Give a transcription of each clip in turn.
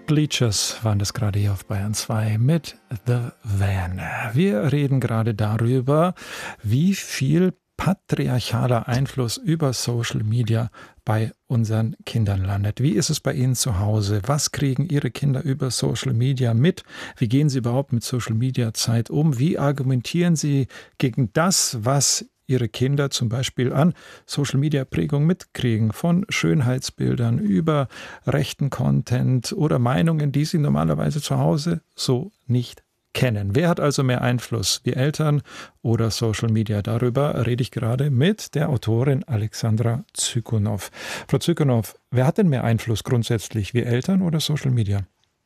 Bleachers waren das gerade hier auf Bayern 2 mit The Van. Wir reden gerade darüber, wie viel patriarchaler Einfluss über Social Media bei unseren Kindern landet. Wie ist es bei Ihnen zu Hause? Was kriegen Ihre Kinder über Social Media mit? Wie gehen Sie überhaupt mit Social Media Zeit um? Wie argumentieren Sie gegen das, was Ihre Kinder zum Beispiel an Social-Media-Prägung mitkriegen, von Schönheitsbildern über rechten Content oder Meinungen, die sie normalerweise zu Hause so nicht kennen? Wer hat also mehr Einfluss, die Eltern oder Social Media? Darüber rede ich gerade mit der Autorin Alexandra Zykunow. Frau Zykunow, wer hat denn mehr Einfluss grundsätzlich, wir Eltern oder Social Media?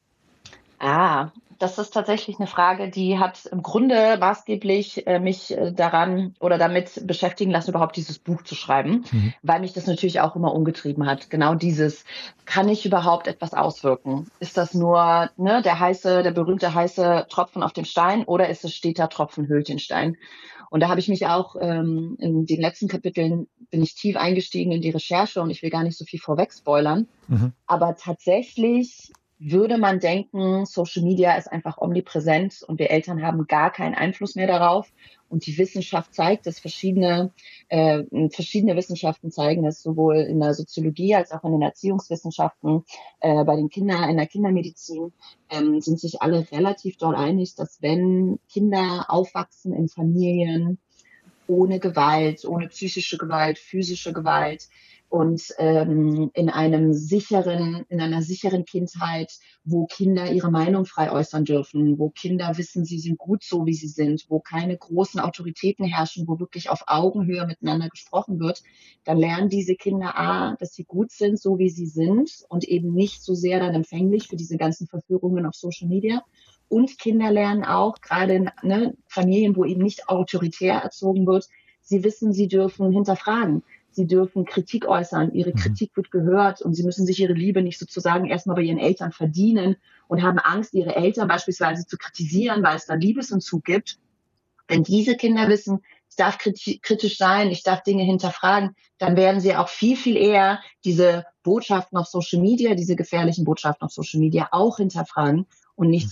Das ist tatsächlich eine Frage, die hat im Grunde maßgeblich mich daran oder damit beschäftigen lassen, überhaupt dieses Buch zu schreiben, weil mich das natürlich auch immer umgetrieben hat. Genau dieses, kann ich überhaupt etwas auswirken? Ist das nur der berühmte heiße Tropfen auf dem Stein, oder ist es steter Tropfen höhlt den Stein? Und da habe ich mich auch in den letzten Kapiteln bin ich tief eingestiegen in die Recherche, und ich will gar nicht so viel vorweg spoilern. Aber tatsächlich würde man denken, Social Media ist einfach omnipräsent und wir Eltern haben gar keinen Einfluss mehr darauf. Und die Wissenschaft zeigt, dass verschiedene Wissenschaften zeigen, dass sowohl in der Soziologie als auch in den Erziehungswissenschaften, bei den Kindern, in der Kindermedizin, sind sich alle relativ doll einig, dass wenn Kinder aufwachsen in Familien ohne Gewalt, ohne psychische Gewalt, physische Gewalt, und in einer sicheren Kindheit, wo Kinder ihre Meinung frei äußern dürfen, wo Kinder wissen, sie sind gut so, wie sie sind, wo keine großen Autoritäten herrschen, wo wirklich auf Augenhöhe miteinander gesprochen wird, dann lernen diese Kinder dass sie gut sind, so wie sie sind, und eben nicht so sehr dann empfänglich für diese ganzen Verführungen auf Social Media. Und Kinder lernen auch, gerade in Familien, wo eben nicht autoritär erzogen wird, sie wissen, sie dürfen hinterfragen. Sie dürfen Kritik äußern, ihre Kritik wird gehört, und sie müssen sich ihre Liebe nicht sozusagen erstmal bei ihren Eltern verdienen und haben Angst, ihre Eltern beispielsweise zu kritisisentzug weil es da Liebesentzug gibt. Wenn diese Kinder wissen, ich darf kritisch sein, ich darf Dinge hinterfragen, dann werden sie auch viel, viel eher diese Botschaften auf Social Media, diese gefährlichen Botschaften auf Social Media auch hinterfragen und nicht